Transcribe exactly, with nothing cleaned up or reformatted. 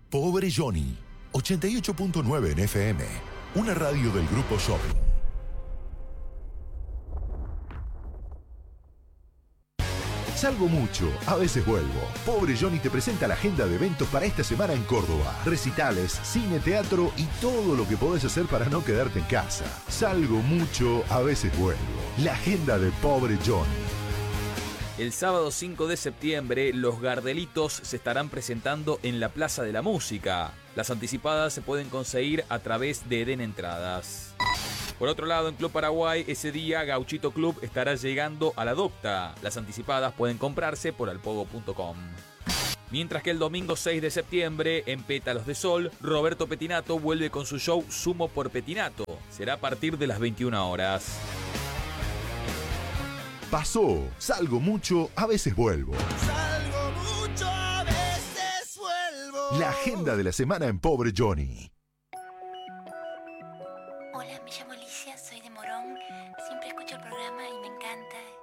Pobre Johnny, ochenta y ocho punto nueve en F M, una radio del Grupo Shopping. Salgo mucho, a veces vuelvo. Pobre Johnny te presenta la agenda de eventos para esta semana en Córdoba. Recitales, cine, teatro y todo lo que podés hacer para no quedarte en casa. Salgo mucho, a veces vuelvo. La agenda de Pobre Johnny. El sábado cinco de septiembre, los Gardelitos se estarán presentando en la Plaza de la Música. Las anticipadas se pueden conseguir a través de Eden Entradas. Por otro lado, en Club Paraguay, ese día Gauchito Club estará llegando a la Docta. Las anticipadas pueden comprarse por alpogo punto com. Mientras que el domingo seis de septiembre, en Pétalos de Sol, Roberto Petinato vuelve con su show Sumo por Petinato. Será a partir de las veintiuna horas. Pasó, salgo mucho, a veces vuelvo. Salgo mucho, a veces vuelvo. La agenda de la semana en Pobre Johnny. Hola, me llamo Alicia, soy de Morón. Siempre escucho el programa y me encanta.